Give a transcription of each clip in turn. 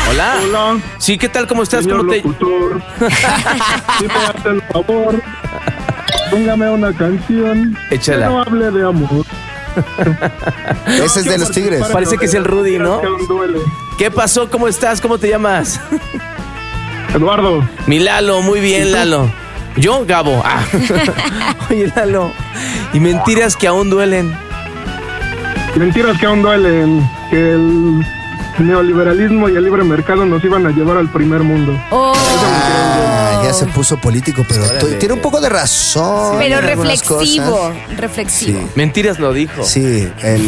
Hola. Hola. Sí, ¿qué tal? ¿Cómo estás? Señor ¿Cómo te...? locutor. Si me hace el favor, póngame una canción Échala. que no hable de amor. Ese es de los Tigres. Parece que es el Rudy, ¿no? Que aún duele. ¿Qué pasó? ¿Cómo estás? ¿Cómo te llamas? Eduardo. Mi Lalo, muy bien, Lalo. ¿Yo? Gabo. Ah. Oye, Lalo. Y mentiras que aún duelen. Mentiras que aún duelen. Que el neoliberalismo y el libre mercado nos iban a llevar al primer mundo. Ya se puso político, pero Órale. tiene un poco de razón. Pero en algunas reflexivo, cosas. reflexivo. Sí. Mentiras lo dijo. Sí,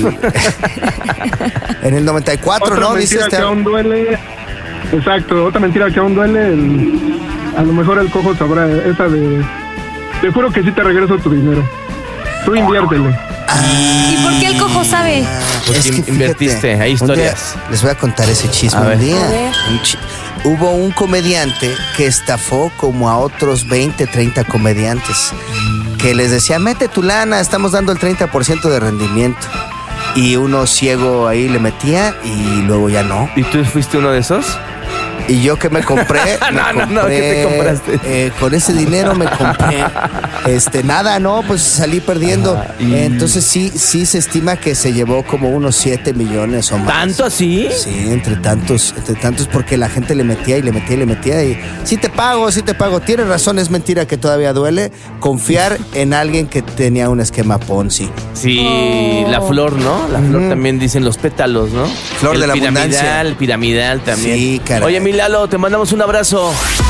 en el 94, Otra ¿no? Dice mentira que aún duele. Exacto, otra mentira que aún duele. A lo mejor el cojo sabrá esa de... Te juro que sí te regreso tu dinero. Tú inviértele. ¿Y por qué el cojo sabe? Porque invertiste, hay un historias. día les voy a contar ese chisme. A ver. Un día, A ver. hubo un comediante que estafó como a otros 20, 30 comediantes. Que les decía, mete tu lana, estamos dando el 30% de rendimiento. Y uno ciego ahí le metía y luego ya no. ¿Y tú fuiste uno de esos? Y yo que me compré, No, ¿qué te compraste? Con ese dinero me compré, nada, no, pues salí perdiendo. Entonces sí se estima que se llevó como unos 7 millones o más. ¿Tanto así? Sí, entre tantos, porque la gente le metía y sí te pago. Tienes razón, es mentira que todavía duele confiar en alguien que tenía un esquema Ponzi. Sí, la flor, ¿no? La flor también dicen los pétalos, ¿no? Flor de la abundancia. El piramidal también. Sí, caray. Oye, mi Lalo, te mandamos un abrazo.